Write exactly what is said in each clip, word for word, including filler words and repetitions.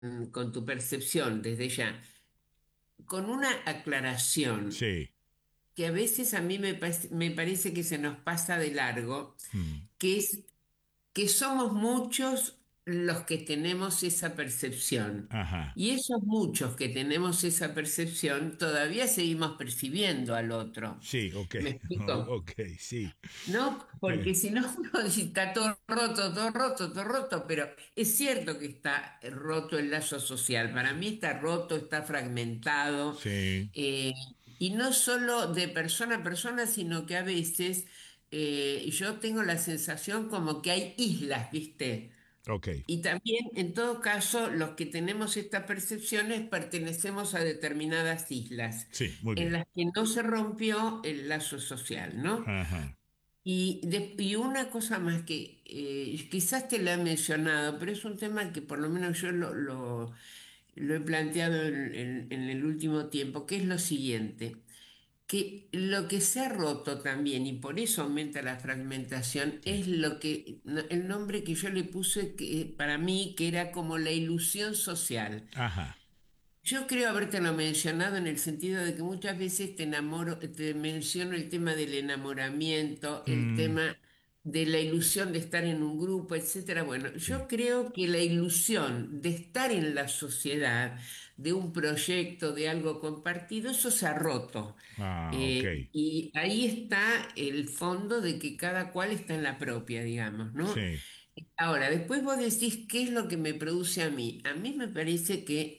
con tu percepción desde ya, con una aclaración Sí. que a veces a mí me, pa- me parece que se nos pasa de largo, Mm. que es que somos muchos los que tenemos esa percepción. Ajá. Y esos muchos que tenemos esa percepción todavía seguimos percibiendo al otro. Sí, ok. ¿Me explico? Ok, sí. No, porque Eh, si no uno dice, está todo roto, todo roto, todo roto, pero es cierto que está roto el lazo social. Para mí está roto, está fragmentado, sí. eh, y no solo de persona a persona, sino que a veces eh, yo tengo la sensación como que hay islas, ¿viste? Ok. Y también, en todo caso, los que tenemos estas percepciones pertenecemos a determinadas islas Sí, muy en bien. las que no se rompió el lazo social, ¿no? Ajá. Y, de- y una cosa más que eh, quizás te la he mencionado, pero es un tema que por lo menos yo lo, lo- lo he planteado en, en- en el último tiempo, que es lo siguiente, que lo que se ha roto también, y por eso aumenta la fragmentación, Sí. es lo que, no, el nombre que yo le puse que, para mí, que era como la ilusión social. Ajá. Yo creo habértelo mencionado en el sentido de que muchas veces te enamoro, te menciono el tema del enamoramiento, el Mm, tema de la ilusión de estar en un grupo, etcétera. Bueno, sí. yo creo que la ilusión de estar en la sociedad, de un proyecto, de algo compartido, eso se ha roto. Ah, ok. Eh, y ahí está el fondo de que cada cual está en la propia, digamos, ¿no? Sí. Ahora, después vos decís, ¿qué es lo que me produce a mí? A mí me parece que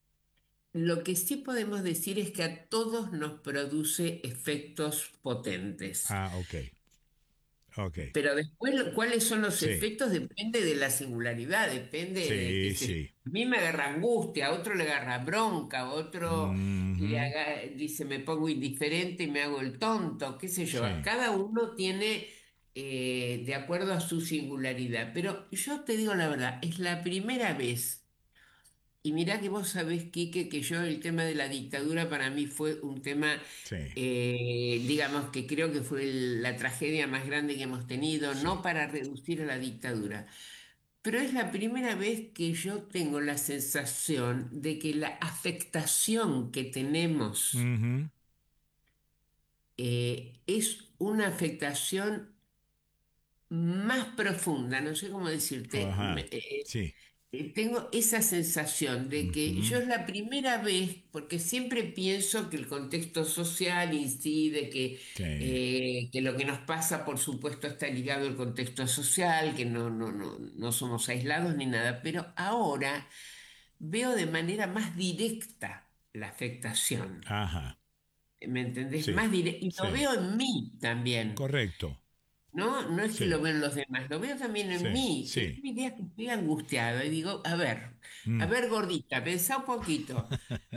lo que sí podemos decir es que a todos nos produce efectos potentes, Ah, ok. Ok. pero después lo- cuáles son los Sí. efectos depende de la singularidad, depende de que Sí, se... sí. A mí me agarra angustia, a otro le agarra bronca, a otro le Ujú. haga- dice me pongo indiferente y me hago el tonto, qué sé yo. Sí. Cada uno tiene eh, de acuerdo a su singularidad, pero yo te digo la verdad, es la primera vez. Y mirá que vos sabés, Quique, que yo el tema de la dictadura para mí fue un tema, Sí. eh, digamos, que creo que fue el- la tragedia más grande que hemos tenido, no Sí. para reducir a la dictadura, pero es la primera vez que yo tengo la sensación de que la afectación que tenemos Ujú. eh, es una afectación más profunda, no sé cómo decirte. me- Ajá. eh, Sí. eh, Tengo esa sensación de que yo Ujú. es la primera vez, porque siempre pienso que el contexto social incide, que, Sí. eh, que lo que nos pasa, por supuesto, está ligado al contexto social, que no, no, no, no somos aislados ni nada, pero ahora veo de manera más directa la afectación. Ajá. ¿Me entendés? Sí. Más directa. Y lo Sí. veo en mí también. Correcto. No, no es que Sí. lo ven los demás, lo veo también en Sí. mí. Y Sí. hay días que estoy angustiado y digo, a ver, a Mm. ver, gordita, pensá un poquito.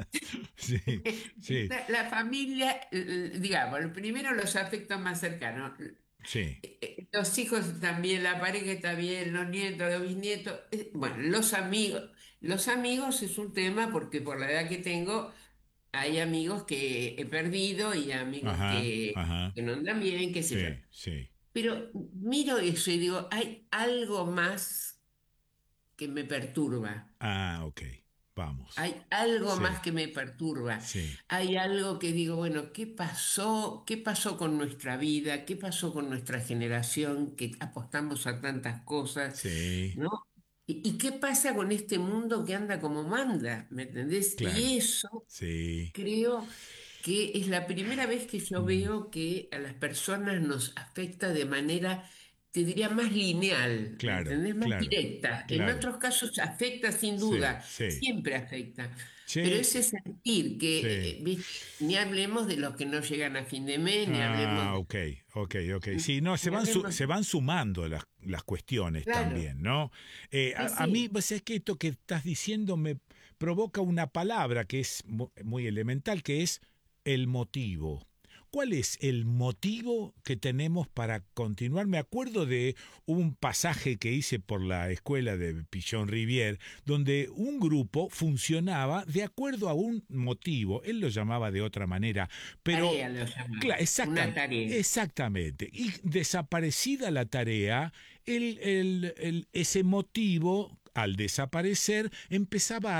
Sí. Sí. Está la familia, eh, digamos, primero los afectos más cercanos. Sí. Eh, eh, Los hijos también, la pareja está bien, los nietos, los bisnietos. eh, Bueno, los amigos. Los amigos es un tema porque por la edad que tengo, hay amigos que he perdido y amigos Ajá. que, Ajá. que no andan bien, qué sé yo. Sí. Sí. Pero miro eso y digo, hay algo más que me perturba. Ah, ok. Vamos. Hay algo más Sí. que me perturba. Sí. Hay algo que digo, bueno, ¿qué pasó? ¿Qué pasó con nuestra vida? ¿Qué pasó con nuestra generación que apostamos a tantas cosas? Sí. ¿No? ¿Y, y qué pasa con este mundo que anda como manda? ¿Me entendés? Claro. Y eso Sí. creo que es la primera vez que yo Mm. veo que a las personas nos afecta de manera, te diría, más lineal, ¿me Claro. entendés? Más Claro. directa. En Claro. otros casos afecta sin Sí. duda, Sí. siempre afecta. Pero Che. ese sentir que, Sí. eh, ¿viste? Ni hablemos de los que no llegan a fin de mes, ni hablemos Ah, de... ok, ok, ok. Sí, no, se Ni van, su- hablemos... se van sumando las, las cuestiones Claro, también, ¿no? Eh, sí, a, a mí, sí. pues es que esto que estás diciendo me provoca una palabra que es mu- muy elemental, que es el motivo. ¿Cuál es el motivo que tenemos para continuar? Me acuerdo de un pasaje que hice por la escuela de Pichon Rivière, donde un grupo funcionaba de acuerdo a un motivo. Él lo llamaba de otra manera, pero Tarea lo Cla- llamaba, una exactam- tarea. exactamente. Y desaparecida la tarea, el, el- el- ese motivo al desaparecer, empezaba